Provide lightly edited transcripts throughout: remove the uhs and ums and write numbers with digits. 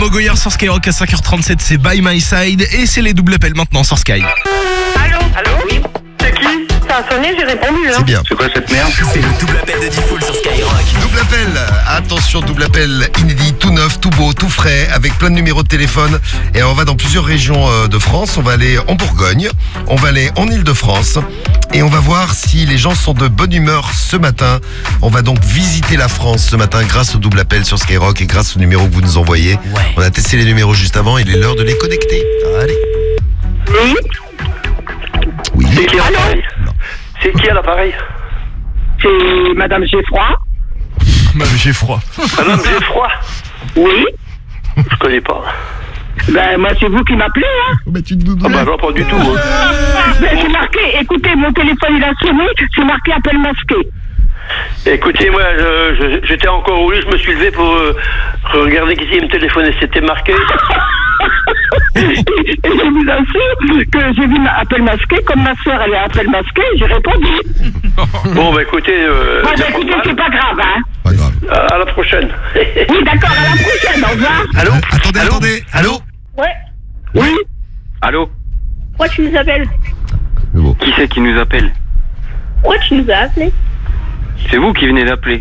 Mogoyer sur Skyrock à 5h37, c'est By My Side et c'est les doubles appels maintenant sur Sky. Allô, oui. C'est qui? Ça a sonné, j'ai répondu. Hein. C'est bien. C'est quoi cette merde? C'est le double appel de Diffoul sur Skyrock. Double appel, attention, double appel inédit, tout neuf, tout beau, tout frais, avec plein de numéros de téléphone. Et on va dans plusieurs régions de France. On va aller en Bourgogne, on va aller en Île-de-France. Et on va voir si les gens sont de bonne humeur ce matin. On va donc visiter la France ce matin grâce au double appel sur Skyrock et grâce au numéro que vous nous envoyez. Ouais. On a testé les numéros juste avant, il est l'heure de les connecter. Allez. Oui. Oui. C'est qui à l'appareil? C'est qui à l'appareil? C'est Madame Geffroy. J'ai froid. Madame, j'ai froid. Oui. Je connais pas. Ben, moi, c'est vous qui m'appelez, hein. Mais tu te doutes Ah bah non, pas du tout. Hein. Ben, c'est marqué, écoutez, mon téléphone, il a sonné, c'est marqué appel masqué. Écoutez, moi, j'étais encore au lit, je me suis levé pour regarder qui me téléphonait, c'était marqué. Et je vous assure que j'ai vu appel masqué, comme ma soeur, elle est appel masqué, j'ai répondu. Bon, bah écoutez... Bon, ben, écoutez, c'est pas grave, hein. Pas grave. À la prochaine. Oui, d'accord, à la prochaine, au revoir. Allô? Attendez. Allô? Ouais. Oui? Allô? Pourquoi tu nous appelles? Qui c'est qui nous appelle? Pourquoi tu nous as appelés? C'est vous qui venez d'appeler.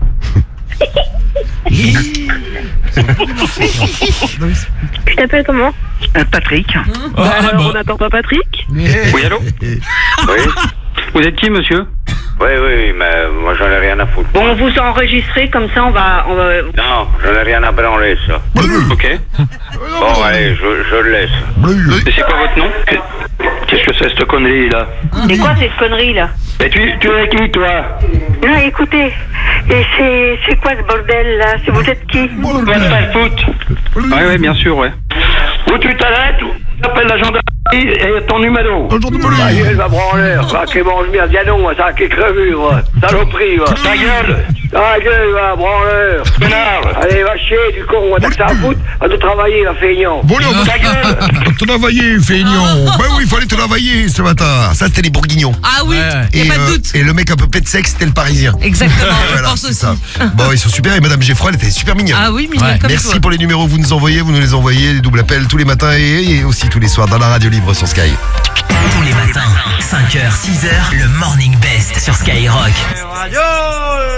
Tu t'appelles comment? Patrick. Alors on n'attend pas Patrick? Oui, allô? Oui. Vous êtes qui, monsieur? Oui, mais moi j'en ai rien à foutre. Bon, vous enregistrez, comme ça on va... Non, j'en ai rien à branler, ça. Ok. Bon, allez, je le laisse. Et c'est quoi votre nom? Qu'est-ce que c'est cette connerie, là? C'est quoi cette connerie là? Mais tu es qui, toi? Non, écoutez, et c'est quoi ce bordel là? Vous êtes qui? Pas le foot. Oui, bien sûr, ouais. Ou tu t'arrêtes, ou tu appelles la gendarmerie et ton numéro. Ta gueule, va branler. Va qui mange bien, viens non, ça qui est crevé, va. Saloperie, va. Ta gueule. Ta gueule, va, branleur. Pénard. Allez, va chier, du con, on va que ça à foutre. Va te travailler, va, feignant. Bon, non, Ta gueule. te travailler, feignant. Ben oui, il fallait te travailler ce matin. Ça, c'était les Bourguignons. Ah oui, y a pas de doute. Et le mec un peu pète sec, c'était le Parisien. Exactement, je Voilà, pense c'est aussi. ça. Bon, ils sont super. Et Madame Geffroy, elle était super mignonne. Ah oui, mignonne comme Merci toi. pour les numéros que vous nous envoyez. Vous nous les envoyez, les doubles appels tous les matins et aussi tous les soirs dans la radio libre sur Sky. Tous les matins, 5h, 6h, le Morning Best sur Skyrock.